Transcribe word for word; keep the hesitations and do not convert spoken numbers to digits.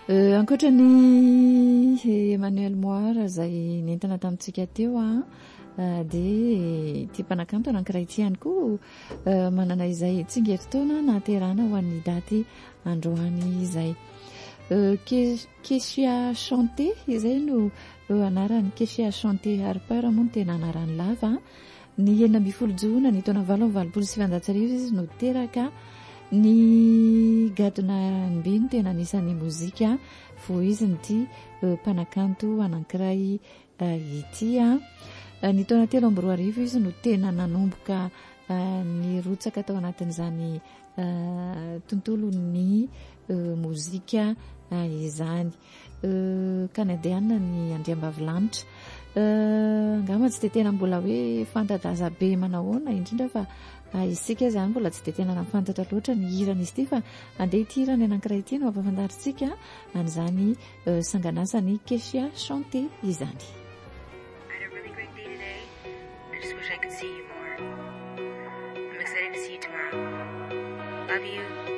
Ankoatra ny Emmanuel Moira izay nentana tamintsika teo a dia ity mpanakanto anankiray ity ihany koa manana izay tsingeritaona naterana ho an'ny daty androany izay. Kessia Chanté izay no anarany. Kessia Chanté Harper moa no tena anarany lava. Ny enina amby folo jona ny taona valo amby valopolo sy sivanjato sy arivo izy no teraka. Ny gadona Nby no tena anisan'ny mozika voiziny ity mpanakanto anankiray ity a. Ny taona telo amby roa arivo izy no tena nanomboka ny rotsaka tao anatin'izany tontolo ny mozika izany. Kanadiana ny andriambavilanitra. Angamba tsy dia tena mbola hoe fantadaza be manahoana indrindra fa isika izany mbola tsy dia tena nafantatra loatra ny hiran'izy ity fa andeha ity hirany anankiray ity no ampafantaritsika an'izany sanganasany Kessia Chanté izany. I had a really great day today. I just wish I could see you more. I'm excited to see you tomorrow. Love you.